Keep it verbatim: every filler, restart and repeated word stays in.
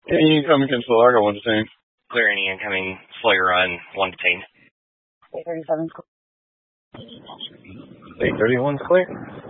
Any incoming cancel Largo, one detained. Clear any incoming Sawyer on one detained. eight thirty-seven. eight thirty-one's clear.